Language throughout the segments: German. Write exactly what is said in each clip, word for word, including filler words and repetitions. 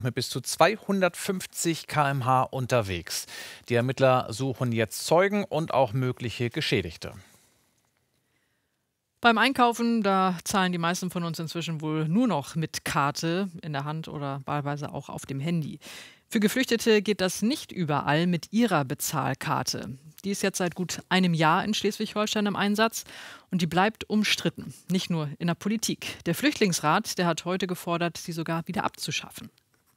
Mit bis zu zweihundertfünfzig Kilometer pro Stunde unterwegs. Die Ermittler suchen jetzt Zeugen und auch mögliche Geschädigte. Beim Einkaufen, da zahlen die meisten von uns inzwischen wohl nur noch mit Karte in der Hand oder wahlweise auch auf dem Handy. Für Geflüchtete geht das nicht überall mit ihrer Bezahlkarte. Die ist jetzt seit gut einem Jahr in Schleswig-Holstein im Einsatz und die bleibt umstritten, nicht nur in der Politik. Der Flüchtlingsrat, der hat heute gefordert, sie sogar wieder abzuschaffen.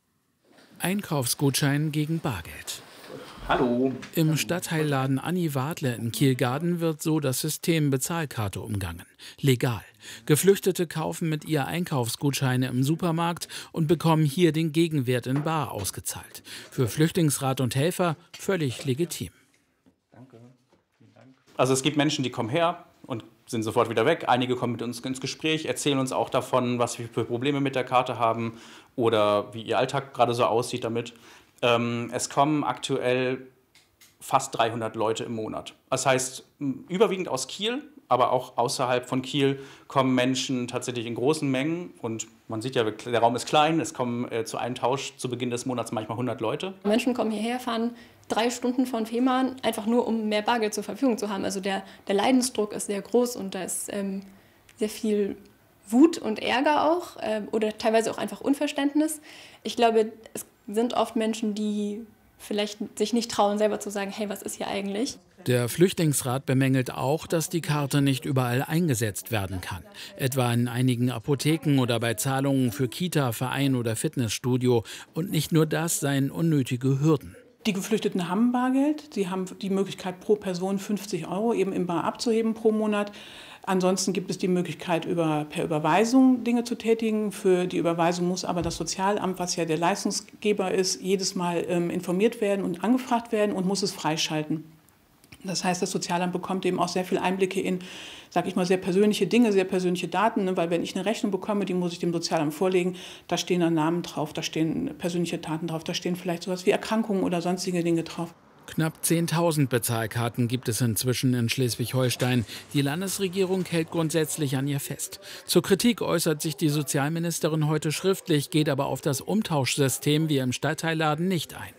Einkaufsgutschein gegen Bargeld. Hallo. Im Stadtteilladen Anni Wadle in Kielgarden wird so das System Bezahlkarte umgangen. Legal. Geflüchtete kaufen mit ihr Einkaufsgutscheine im Supermarkt und bekommen hier den Gegenwert in bar ausgezahlt. Für Flüchtlingsrat und Helfer völlig legitim. Danke. Vielen Dank. Also es gibt Menschen, die kommen her und sind sofort wieder weg. Einige kommen mit uns ins Gespräch, erzählen uns auch davon, was wir für Probleme mit der Karte haben oder wie ihr Alltag gerade so aussieht damit. Ähm, es kommen aktuell fast dreihundert Leute im Monat. Das heißt, überwiegend aus Kiel, aber auch außerhalb von Kiel kommen Menschen tatsächlich in großen Mengen. Und man sieht ja, der Raum ist klein. Es kommen äh, zu einem Tausch zu Beginn des Monats manchmal hundert Leute. Menschen kommen hierher, fahren drei Stunden von Fehmarn, einfach nur, um mehr Bargeld zur Verfügung zu haben. Also der, der Leidensdruck ist sehr groß und da ist ähm, sehr viel Wut und Ärger auch äh, oder teilweise auch einfach Unverständnis. Ich glaube, es sind oft Menschen, die vielleicht sich nicht trauen, selber zu sagen, hey, was ist hier eigentlich? Der Flüchtlingsrat bemängelt auch, dass die Karte nicht überall eingesetzt werden kann. Etwa in einigen Apotheken oder bei Zahlungen für Kita, Verein oder Fitnessstudio. Und nicht nur das seien unnötige Hürden. Die Geflüchteten haben Bargeld. Sie haben die Möglichkeit, pro Person fünfzig Euro eben im Bar abzuheben pro Monat. Ansonsten gibt es die Möglichkeit, über, per Überweisung Dinge zu tätigen. Für die Überweisung muss aber das Sozialamt, was ja der Leistungsgeber ist, jedes Mal ähm, informiert werden und angefragt werden und muss es freischalten. Das heißt, das Sozialamt bekommt eben auch sehr viele Einblicke in, sage ich mal, sehr persönliche Dinge, sehr persönliche Daten. Ne? Weil wenn ich eine Rechnung bekomme, die muss ich dem Sozialamt vorlegen, da stehen dann Namen drauf, da stehen persönliche Daten drauf, da stehen vielleicht sowas wie Erkrankungen oder sonstige Dinge drauf. Knapp zehntausend Bezahlkarten gibt es inzwischen in Schleswig-Holstein. Die Landesregierung hält grundsätzlich an ihr fest. Zur Kritik äußert sich die Sozialministerin heute schriftlich, geht aber auf das Umtauschsystem wie im Stadtteilladen nicht ein.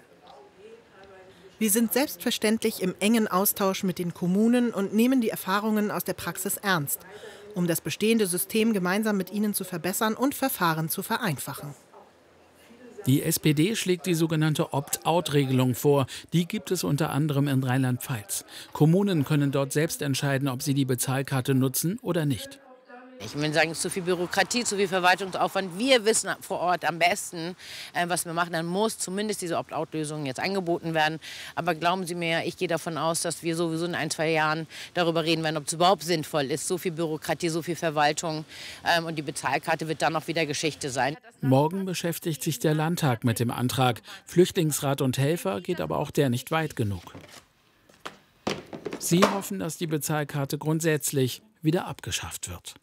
Wir sind selbstverständlich im engen Austausch mit den Kommunen und nehmen die Erfahrungen aus der Praxis ernst, um das bestehende System gemeinsam mit ihnen zu verbessern und Verfahren zu vereinfachen. Die S P D schlägt die sogenannte Opt-out-Regelung vor. Die gibt es unter anderem in Rheinland-Pfalz. Kommunen können dort selbst entscheiden, ob sie die Bezahlkarte nutzen oder nicht. Ich will sagen, es ist zu viel Bürokratie, zu viel Verwaltungsaufwand. Wir wissen vor Ort am besten, äh, was wir machen. Dann muss zumindest diese Opt-out-Lösung jetzt angeboten werden. Aber glauben Sie mir, ich gehe davon aus, dass wir sowieso in ein, zwei Jahren darüber reden werden, ob es überhaupt sinnvoll ist. So viel Bürokratie, so viel Verwaltung. Ähm, und die Bezahlkarte wird dann auch wieder Geschichte sein. Morgen beschäftigt sich der Landtag mit dem Antrag. Flüchtlingsrat und Helfer geht aber auch der nicht weit genug. Sie hoffen, dass die Bezahlkarte grundsätzlich wieder abgeschafft wird.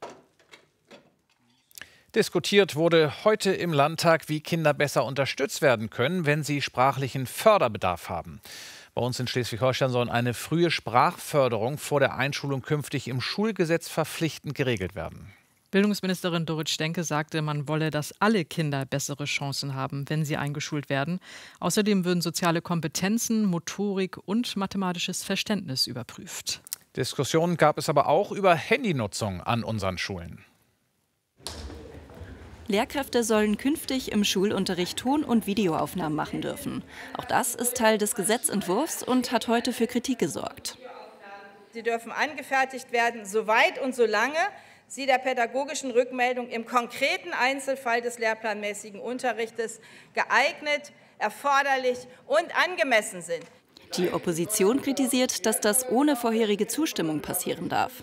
Diskutiert wurde heute im Landtag, wie Kinder besser unterstützt werden können, wenn sie sprachlichen Förderbedarf haben. Bei uns in Schleswig-Holstein soll eine frühe Sprachförderung vor der Einschulung künftig im Schulgesetz verpflichtend geregelt werden. Bildungsministerin Dorit Stenke sagte, man wolle, dass alle Kinder bessere Chancen haben, wenn sie eingeschult werden. Außerdem würden soziale Kompetenzen, Motorik und mathematisches Verständnis überprüft. Diskussionen gab es aber auch über Handynutzung an unseren Schulen. Lehrkräfte sollen künftig im Schulunterricht Ton- und Videoaufnahmen machen dürfen. Auch das ist Teil des Gesetzentwurfs und hat heute für Kritik gesorgt. Sie dürfen angefertigt werden, soweit und solange sie der pädagogischen Rückmeldung im konkreten Einzelfall des lehrplanmäßigen Unterrichtes geeignet, erforderlich und angemessen sind. Die Opposition kritisiert, dass das ohne vorherige Zustimmung passieren darf.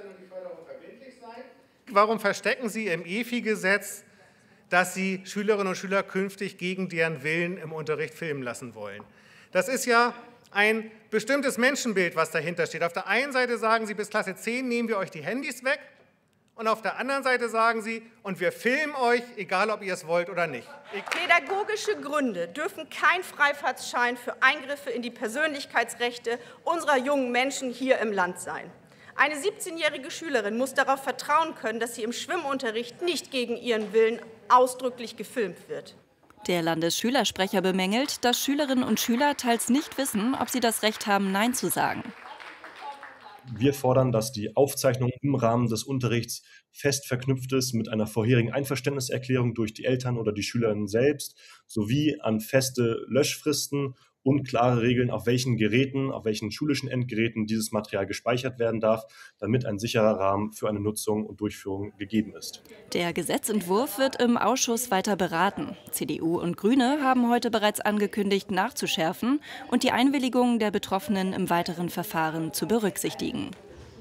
Warum verstecken Sie im E F I-Gesetz, dass Sie Schülerinnen und Schüler künftig gegen deren Willen im Unterricht filmen lassen wollen? Das ist ja ein bestimmtes Menschenbild, was dahinter steht. Auf der einen Seite sagen Sie, bis Klasse zehn nehmen wir euch die Handys weg. Und auf der anderen Seite sagen Sie, und wir filmen euch, egal ob ihr es wollt oder nicht. Pädagogische Gründe dürfen kein Freifahrtschein für Eingriffe in die Persönlichkeitsrechte unserer jungen Menschen hier im Land sein. Eine siebzehnjährige Schülerin muss darauf vertrauen können, dass sie im Schwimmunterricht nicht gegen ihren Willen ausdrücklich gefilmt wird. Der Landesschülersprecher bemängelt, dass Schülerinnen und Schüler teils nicht wissen, ob sie das Recht haben, Nein zu sagen. Wir fordern, dass die Aufzeichnung im Rahmen des Unterrichts fest verknüpft ist mit einer vorherigen Einverständniserklärung durch die Eltern oder die Schülerinnen selbst, sowie an feste Löschfristen und klare Regeln, auf welchen Geräten, auf welchen schulischen Endgeräten dieses Material gespeichert werden darf, damit ein sicherer Rahmen für eine Nutzung und Durchführung gegeben ist. Der Gesetzentwurf wird im Ausschuss weiter beraten. C D U und Grüne haben heute bereits angekündigt, nachzuschärfen und die Einwilligung der Betroffenen im weiteren Verfahren zu berücksichtigen.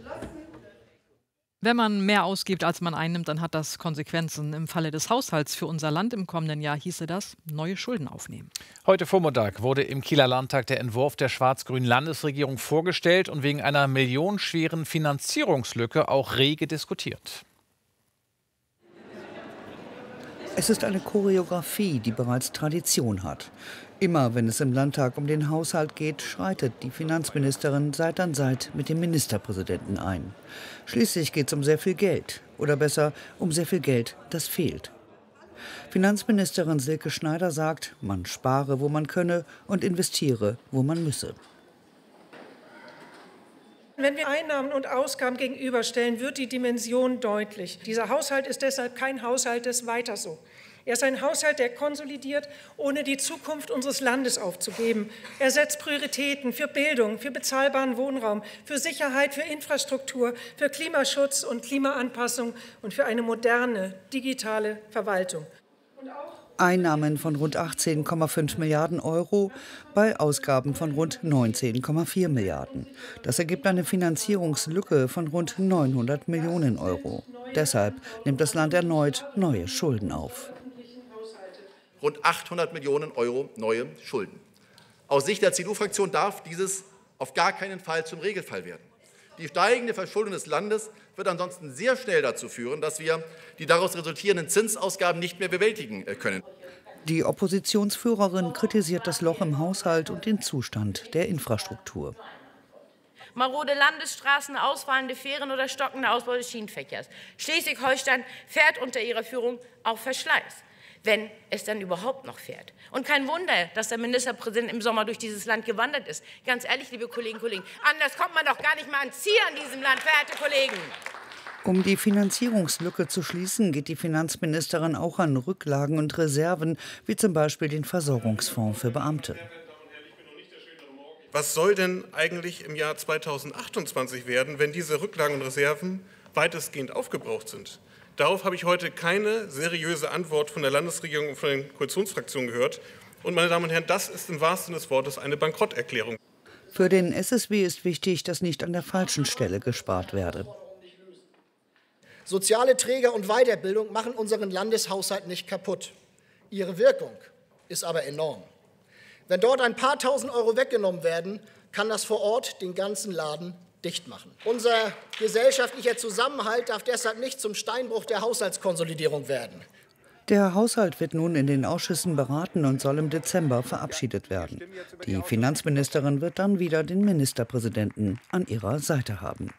Wenn man mehr ausgibt, als man einnimmt, dann hat das Konsequenzen. Im Falle des Haushalts für unser Land im kommenden Jahr hieße das, neue Schulden aufnehmen. Heute Vormittag wurde im Kieler Landtag der Entwurf der schwarz-grünen Landesregierung vorgestellt und wegen einer millionenschweren Finanzierungslücke auch rege diskutiert. Es ist eine Choreografie, die bereits Tradition hat. Immer wenn es im Landtag um den Haushalt geht, schreitet die Finanzministerin Seit an Seit mit dem Ministerpräsidenten ein. Schließlich geht es um sehr viel Geld. Oder besser, um sehr viel Geld, das fehlt. Finanzministerin Silke Schneider sagt, man spare, wo man könne und investiere, wo man müsse. Wenn wir Einnahmen und Ausgaben gegenüberstellen, wird die Dimension deutlich. Dieser Haushalt ist deshalb kein Haushalt des Weiter so. Er ist ein Haushalt, der konsolidiert, ohne die Zukunft unseres Landes aufzugeben. Er setzt Prioritäten für Bildung, für bezahlbaren Wohnraum, für Sicherheit, für Infrastruktur, für Klimaschutz und Klimaanpassung und für eine moderne, digitale Verwaltung. Einnahmen von rund achtzehn Komma fünf Milliarden Euro bei Ausgaben von rund neunzehn Komma vier Milliarden. Das ergibt eine Finanzierungslücke von rund neunhundert Millionen Euro. Deshalb nimmt das Land erneut neue Schulden auf. Rund achthundert Millionen Euro neue Schulden. Aus Sicht der C D U-Fraktion darf dieses auf gar keinen Fall zum Regelfall werden. Die steigende Verschuldung des Landes wird ansonsten sehr schnell dazu führen, dass wir die daraus resultierenden Zinsausgaben nicht mehr bewältigen können. Die Oppositionsführerin kritisiert das Loch im Haushalt und den Zustand der Infrastruktur. Marode Landesstraßen, ausfallende Fähren oder stockender Ausbau des Schienenverkehrs. Schleswig-Holstein fährt unter ihrer Führung auf Verschleiß, wenn es dann überhaupt noch fährt. Und kein Wunder, dass der Ministerpräsident im Sommer durch dieses Land gewandert ist. Ganz ehrlich, liebe Kolleginnen und Kollegen, anders kommt man doch gar nicht mal ans Ziel an diesem Land, verehrte Kollegen. Um die Finanzierungslücke zu schließen, geht die Finanzministerin auch an Rücklagen und Reserven, wie zum Beispiel den Versorgungsfonds für Beamte. Was soll denn eigentlich im Jahr zweitausendzweiundzwanzig werden, wenn diese Rücklagen und Reserven weitestgehend aufgebraucht sind? Darauf habe ich heute keine seriöse Antwort von der Landesregierung und von den Koalitionsfraktionen gehört. Und, meine Damen und Herren, das ist im wahrsten Sinne des Wortes eine Bankrotterklärung. Für den S S W ist wichtig, dass nicht an der falschen Stelle gespart werde. Soziale Träger und Weiterbildung machen unseren Landeshaushalt nicht kaputt. Ihre Wirkung ist aber enorm. Wenn dort ein paar tausend Euro weggenommen werden, kann das vor Ort den ganzen Laden dicht machen. Unser gesellschaftlicher Zusammenhalt darf deshalb nicht zum Steinbruch der Haushaltskonsolidierung werden. Der Haushalt wird nun in den Ausschüssen beraten und soll im Dezember verabschiedet werden. Die Finanzministerin wird dann wieder den Ministerpräsidenten an ihrer Seite haben.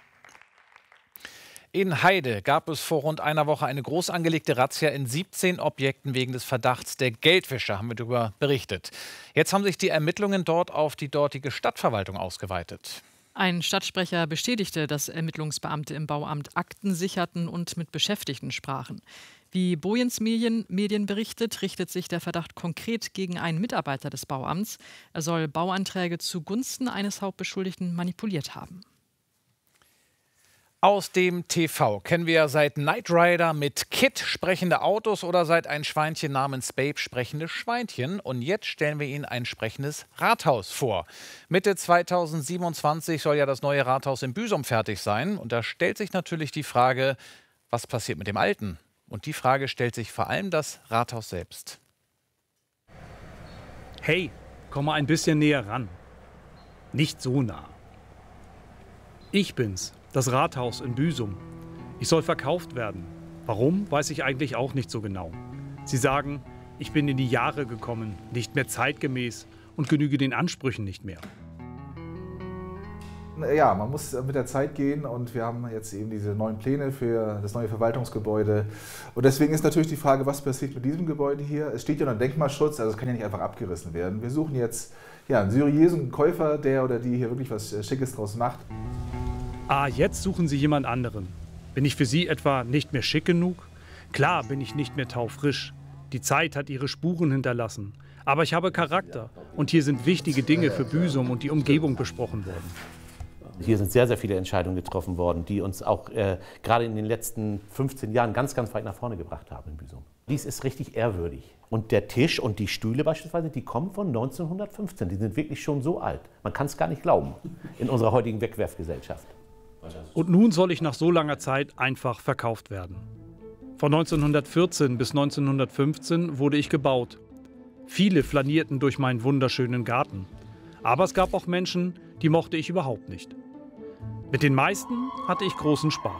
In Heide gab es vor rund einer Woche eine groß angelegte Razzia in siebzehn Objekten wegen des Verdachts der Geldwäsche, haben wir darüber berichtet. Jetzt haben sich die Ermittlungen dort auf die dortige Stadtverwaltung ausgeweitet. Ein Stadtsprecher bestätigte, dass Ermittlungsbeamte im Bauamt Akten sicherten und mit Beschäftigten sprachen. Wie Boyens Medien, Medien berichtet, richtet sich der Verdacht konkret gegen einen Mitarbeiter des Bauamts. Er soll Bauanträge zugunsten eines Hauptbeschuldigten manipuliert haben. Aus dem T V kennen wir seit Knight Rider mit Kid sprechende Autos oder seit ein Schweinchen namens Babe sprechende Schweinchen. Und jetzt stellen wir Ihnen ein sprechendes Rathaus vor. Mitte zweitausendsiebenundzwanzig soll ja das neue Rathaus in Büsum fertig sein. Und da stellt sich natürlich die Frage, was passiert mit dem Alten? Und die Frage stellt sich vor allem das Rathaus selbst. Hey, komm mal ein bisschen näher ran. Nicht so nah. Ich bin's. Das Rathaus in Büsum. Ich soll verkauft werden. Warum, weiß ich eigentlich auch nicht so genau. Sie sagen, ich bin in die Jahre gekommen, nicht mehr zeitgemäß und genüge den Ansprüchen nicht mehr. Ja, man muss mit der Zeit gehen und wir haben jetzt eben diese neuen Pläne für das neue Verwaltungsgebäude. Und deswegen ist natürlich die Frage, was passiert mit diesem Gebäude hier? Es steht ja unter Denkmalschutz, also es kann ja nicht einfach abgerissen werden. Wir suchen jetzt ja, einen seriösen Käufer, der oder die hier wirklich was Schickes draus macht. Ah, jetzt suchen Sie jemand anderen. Bin ich für Sie etwa nicht mehr schick genug? Klar bin ich nicht mehr taufrisch. Die Zeit hat ihre Spuren hinterlassen. Aber ich habe Charakter und hier sind wichtige Dinge für Büsum und die Umgebung besprochen worden. Hier sind sehr, sehr viele Entscheidungen getroffen worden, die uns auch äh, gerade in den letzten fünfzehn Jahren ganz, ganz weit nach vorne gebracht haben in Büsum. Dies ist richtig ehrwürdig. Und der Tisch und die Stühle beispielsweise, die kommen von neunzehnhundertfünfzehn. Die sind wirklich schon so alt. Man kann es gar nicht glauben in unserer heutigen Wegwerfgesellschaft. Und nun soll ich nach so langer Zeit einfach verkauft werden. Von neunzehnhundertvierzehn bis neunzehnhundertfünfzehn wurde ich gebaut. Viele flanierten durch meinen wunderschönen Garten. Aber es gab auch Menschen, die mochte ich überhaupt nicht. Mit den meisten hatte ich großen Spaß.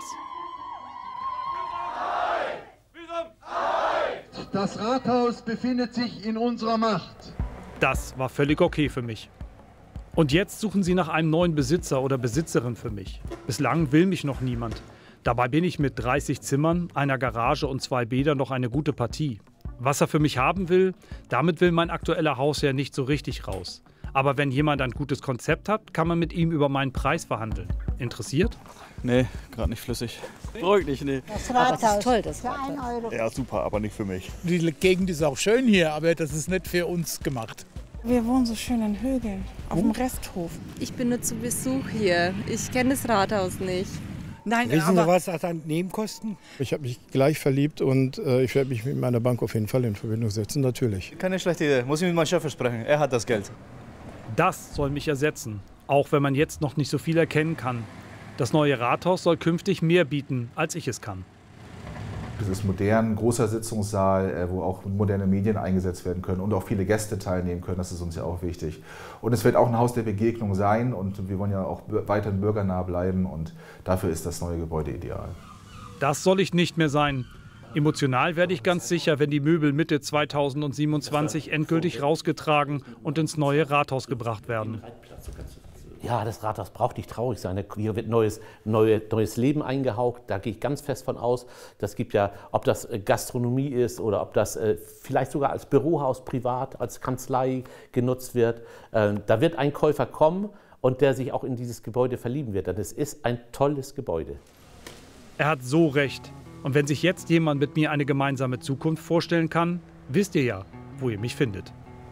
Das Rathaus befindet sich in unserer Macht. Das war völlig okay für mich. Und jetzt suchen sie nach einem neuen Besitzer oder Besitzerin für mich. Bislang will mich noch niemand. Dabei bin ich mit dreißig Zimmern, einer Garage und zwei Bädern noch eine gute Partie. Was er für mich haben will, damit will mein aktueller Hausherr nicht so richtig raus. Aber wenn jemand ein gutes Konzept hat, kann man mit ihm über meinen Preis verhandeln. Interessiert? Nee, gerade nicht flüssig. Beruhigt nicht, nee. Das Rathaus. Das ist toll, das Rathaus. Ja, super, aber nicht für mich. Die Gegend ist auch schön hier, aber das ist nicht für uns gemacht. Wir wohnen so schön in Högeln, auf dem Resthof. Ich bin nur zu Besuch hier. Ich kenne das Rathaus nicht. Nein, Wissen Sie, was das an Nebenkosten? Ich habe mich gleich verliebt und äh, ich werde mich mit meiner Bank auf jeden Fall in Verbindung setzen, natürlich. Keine schlechte Idee, muss ich mit meinem Chef sprechen, er hat das Geld. Das soll mich ersetzen, auch wenn man jetzt noch nicht so viel erkennen kann. Das neue Rathaus soll künftig mehr bieten, als ich es kann. Es ist modern, großer Sitzungssaal, wo auch moderne Medien eingesetzt werden können und auch viele Gäste teilnehmen können. Das ist uns ja auch wichtig. Und es wird auch ein Haus der Begegnung sein und wir wollen ja auch weiterhin bürgernah bleiben und dafür ist das neue Gebäude ideal. Das soll ich nicht mehr sein. Emotional werde ich ganz sicher, wenn die Möbel Mitte zweitausendsiebenundzwanzig endgültig rausgetragen und ins neue Rathaus gebracht werden. Ja, das Rathaus braucht nicht traurig sein. Hier wird neues, neue, neues Leben eingehaucht. Da gehe ich ganz fest von aus. Das gibt ja, ob das Gastronomie ist oder ob das äh, vielleicht sogar als Bürohaus privat, als Kanzlei genutzt wird. Äh, da wird ein Käufer kommen und der sich auch in dieses Gebäude verlieben wird. Das ist ein tolles Gebäude. Er hat so recht. Und wenn sich jetzt jemand mit mir eine gemeinsame Zukunft vorstellen kann, wisst ihr ja, wo ihr mich findet.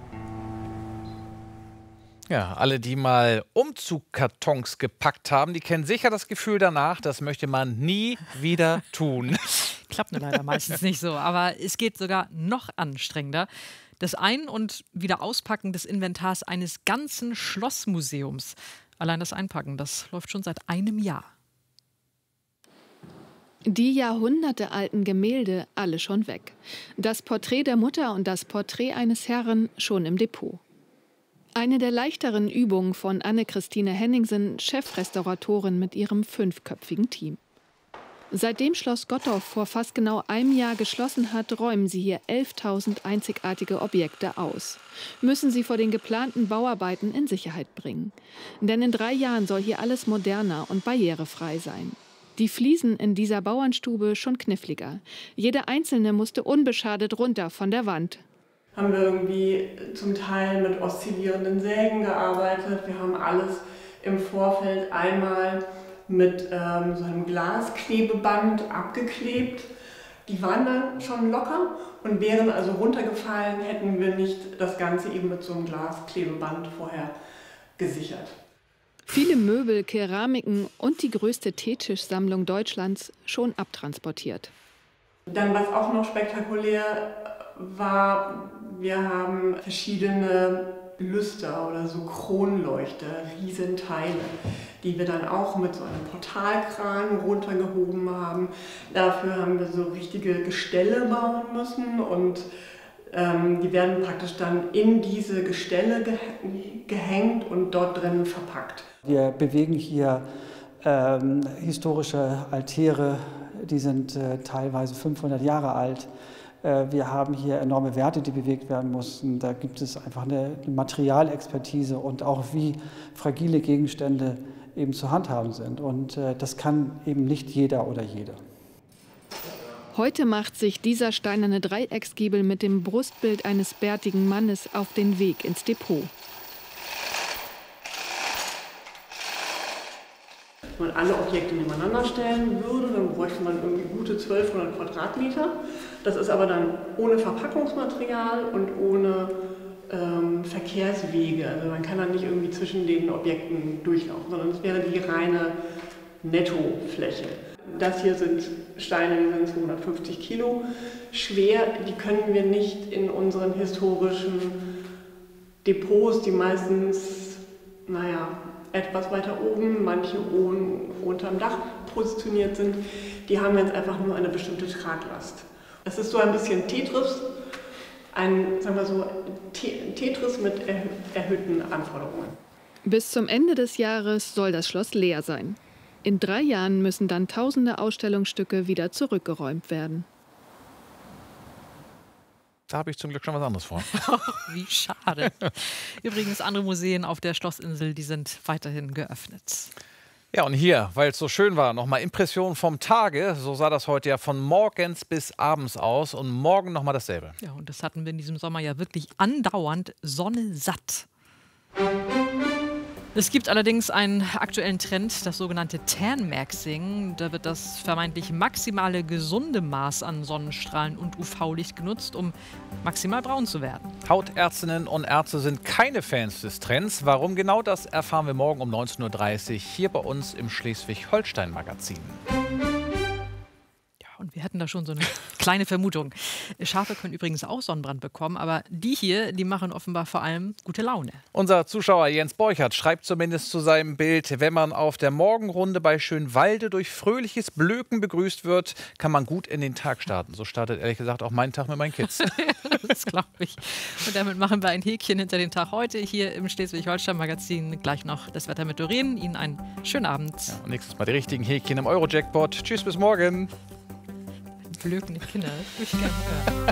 Ja, alle, die mal Umzugkartons gepackt haben, die kennen sicher das Gefühl danach, das möchte man nie wieder tun. Klappt nur leider meistens nicht so, aber es geht sogar noch anstrengender. Das Ein- und Wiederauspacken des Inventars eines ganzen Schlossmuseums. Allein das Einpacken, das läuft schon seit einem Jahr. Die jahrhundertealten Gemälde alle schon weg. Das Porträt der Mutter und das Porträt eines Herren schon im Depot. Eine der leichteren Übungen von Anne-Christine Henningsen, Chefrestauratorin mit ihrem fünfköpfigen Team. Seitdem Schloss Gottorf vor fast genau einem Jahr geschlossen hat, räumen sie hier elftausend einzigartige Objekte aus. Müssen sie vor den geplanten Bauarbeiten in Sicherheit bringen. Denn in drei Jahren soll hier alles moderner und barrierefrei sein. Die Fliesen in dieser Bauernstube schon kniffliger. Jede einzelne musste unbeschadet runter von der Wand. Haben wir irgendwie zum Teil mit oszillierenden Sägen gearbeitet. Wir haben alles im Vorfeld einmal mit ähm, so einem Glasklebeband abgeklebt. Die waren dann schon locker und wären also runtergefallen, hätten wir nicht das Ganze eben mit so einem Glasklebeband vorher gesichert. Viele Möbel, Keramiken und die größte Teetischsammlung Deutschlands schon abtransportiert. Dann, was auch noch spektakulär war, wir haben verschiedene Lüster oder so Kronleuchter, Riesenteile, die wir dann auch mit so einem Portalkran runtergehoben haben. Dafür haben wir so richtige Gestelle bauen müssen und ähm, die werden praktisch dann in diese Gestelle geh gehängt und dort drin verpackt. Wir bewegen hier ähm, historische Altäre, die sind äh, teilweise fünfhundert Jahre alt. Wir haben hier enorme Werte, die bewegt werden mussten. Da gibt es einfach eine Materialexpertise und auch wie fragile Gegenstände eben zu handhaben sind. Und äh, das kann eben nicht jeder oder jede. Heute macht sich dieser steinerne Dreiecksgiebel mit dem Brustbild eines bärtigen Mannes auf den Weg ins Depot. Wenn man alle Objekte nebeneinander stellen würde, dann bräuchte man irgendwie gute zwölfhundert Quadratmeter. Das ist aber dann ohne Verpackungsmaterial und ohne ähm, Verkehrswege. Also man kann dann nicht irgendwie zwischen den Objekten durchlaufen, sondern es wäre die reine Nettofläche. Das hier sind Steine, die sind zweihundertfünfzig Kilo schwer. Die können wir nicht in unseren historischen Depots, die meistens, naja, etwas weiter oben, manche oben unterm Dach positioniert sind, die haben jetzt einfach nur eine bestimmte Traglast. Es ist so ein bisschen Tetris, ein, sagen wir so, Tetris mit erhö erhöhten Anforderungen. Bis zum Ende des Jahres soll das Schloss leer sein. In drei Jahren müssen dann tausende Ausstellungsstücke wieder zurückgeräumt werden. Da habe ich zum Glück schon was anderes vor. Wie schade. Übrigens, andere Museen auf der Schlossinsel, die sind weiterhin geöffnet. Ja, und hier, weil es so schön war, nochmal Impressionen vom Tage. So sah das heute ja von morgens bis abends aus und morgen nochmal dasselbe. Ja, und das hatten wir in diesem Sommer ja wirklich andauernd, Sonne satt. Es gibt allerdings einen aktuellen Trend, das sogenannte Tan-Maxing. Da wird das vermeintlich maximale gesunde Maß an Sonnenstrahlen und U V-Licht genutzt, um maximal braun zu werden. Hautärztinnen und Ärzte sind keine Fans des Trends. Warum genau, das erfahren wir morgen um neunzehn Uhr dreißig hier bei uns im Schleswig-Holstein-Magazin. Und wir hatten da schon so eine kleine Vermutung. Schafe können übrigens auch Sonnenbrand bekommen, aber die hier, die machen offenbar vor allem gute Laune. Unser Zuschauer Jens Borchert schreibt zumindest zu seinem Bild: Wenn man auf der Morgenrunde bei Schönwalde durch fröhliches Blöken begrüßt wird, kann man gut in den Tag starten. So startet ehrlich gesagt auch mein Tag mit meinen Kids. Das glaube ich. Und damit machen wir ein Häkchen hinter den Tag heute hier im Schleswig-Holstein-Magazin. Gleich noch das Wetter mit Doreen. Ihnen einen schönen Abend. Ja, und nächstes Mal die richtigen Häkchen im Euro-Jackpot. Tschüss, bis morgen. Blökende Kinder, das würde ich gerne hören.